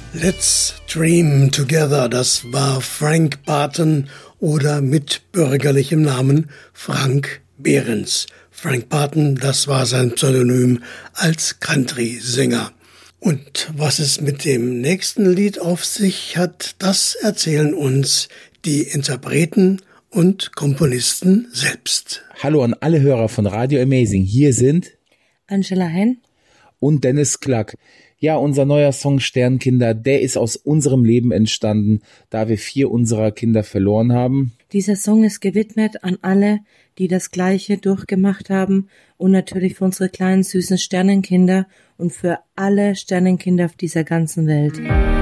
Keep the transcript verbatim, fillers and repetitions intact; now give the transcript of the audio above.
Let's Dream Together, das war Frank Barton oder mit bürgerlichem Namen Frank Behrens. Frank Barton, das war sein Pseudonym als Country-Sänger. Und was es mit dem nächsten Lied auf sich hat, das erzählen uns die Interpreten und Komponisten selbst. Hallo an alle Hörer von Radio Amazing. Hier sind Angela Henn und Dennis Klack. Ja, unser neuer Song Sternkinder, der ist aus unserem Leben entstanden, da wir vier unserer Kinder verloren haben. Dieser Song ist gewidmet an alle, die das Gleiche durchgemacht haben und natürlich für unsere kleinen süßen Sternenkinder und für alle Sternenkinder auf dieser ganzen Welt.